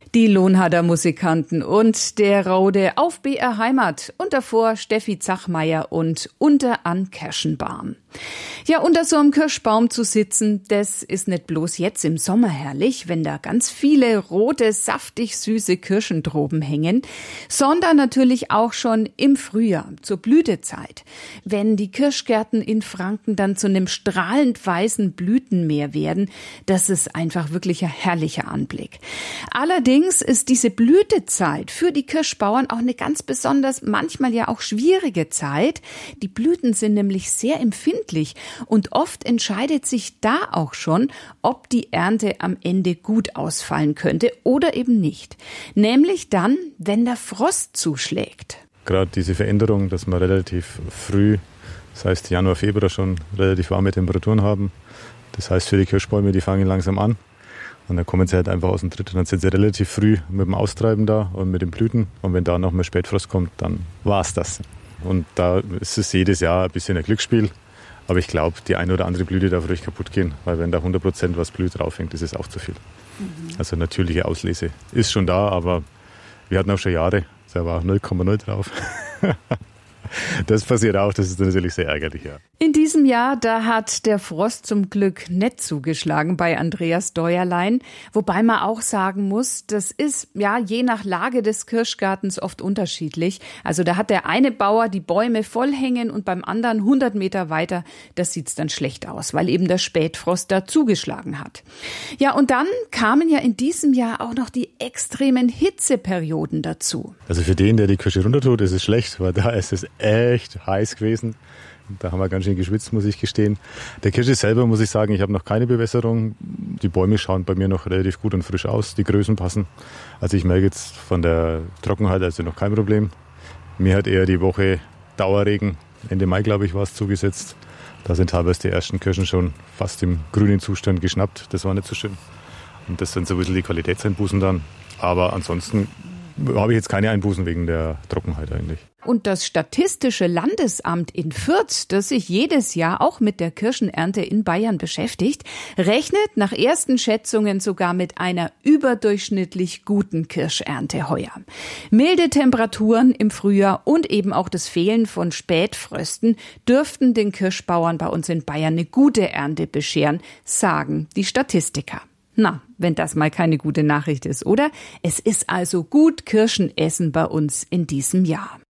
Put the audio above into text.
Die Lohnharder Musikanten und der Raude auf BR Heimat und davor Steffi Zachmeier und Unter an Kerschenbaum. Ja, unter so einem Kirschbaum zu sitzen, das ist nicht bloß jetzt im Sommer herrlich, wenn da ganz viele rote, saftig süße Kirschen droben hängen, sondern natürlich auch schon im Frühjahr, zur Blütezeit, wenn die Kirschgärten in Franken dann zu einem strahlend weißen Blütenmeer werden. Das ist einfach wirklich ein herrlicher Anblick. Allerdings ist diese Blütezeit für die Kirschbauern auch eine ganz besonders, manchmal ja auch schwierige Zeit. Die Blüten sind nämlich sehr empfindlich und oft entscheidet sich da auch schon, ob die Ernte am Ende gut ausfallen könnte oder eben nicht. Nämlich dann, wenn der Frost zuschlägt. Gerade diese Veränderung, dass wir relativ früh, das heißt Januar, Februar schon relativ warme Temperaturen haben. Das heißt für die Kirschbäume, die fangen langsam an. Und dann kommen sie halt einfach aus dem Tritt und dann sind sie relativ früh mit dem Austreiben da und mit den Blüten. Und wenn da noch mal Spätfrost kommt, dann war's das. Und da ist es jedes Jahr ein bisschen ein Glücksspiel. Aber ich glaube, die eine oder andere Blüte darf ruhig kaputt gehen, weil wenn da 100% was blüht draufhängt, ist es auch zu viel. Also natürliche Auslese ist schon da, aber wir hatten auch schon Jahre, da war 0,0 drauf. Das passiert auch, das ist natürlich sehr ärgerlich, ja. In diesem Jahr, da hat der Frost zum Glück nicht zugeschlagen bei Andreas Däuerlein, wobei man auch sagen muss, das ist ja je nach Lage des Kirschgartens oft unterschiedlich. Also da hat der eine Bauer die Bäume voll hängen und beim anderen 100 Meter weiter, das sieht's dann schlecht aus, weil eben der Spätfrost da zugeschlagen hat. Ja, und dann kamen ja in diesem Jahr auch noch die extremen Hitzeperioden dazu. Also für den, der die Kirsche runtertut, ist es schlecht, weil da ist es echt heiß gewesen. Da haben wir ganz schön geschwitzt, muss ich gestehen. Der Kirsche selber, muss ich sagen, ich habe noch keine Bewässerung. Die Bäume schauen bei mir noch relativ gut und frisch aus. Die Größen passen. Also ich merke jetzt von der Trockenheit also noch kein Problem. Mir hat eher die Woche Dauerregen, Ende Mai, glaube ich, war es zugesetzt. Da sind teilweise die ersten Kirschen schon fast im grünen Zustand geschnappt. Das war nicht so schön. Und das sind so ein bisschen die Qualitätseinbußen dann. Aber ansonsten habe ich jetzt keine Einbußen wegen der Trockenheit eigentlich. Und das Statistische Landesamt in Fürth, das sich jedes Jahr auch mit der Kirschenernte in Bayern beschäftigt, rechnet nach ersten Schätzungen sogar mit einer überdurchschnittlich guten Kirschernte heuer. Milde Temperaturen im Frühjahr und eben auch das Fehlen von Spätfrösten dürften den Kirschbauern bei uns in Bayern eine gute Ernte bescheren, sagen die Statistiker. Na, wenn das mal keine gute Nachricht ist, oder? Es ist also gut Kirschen essen bei uns in diesem Jahr.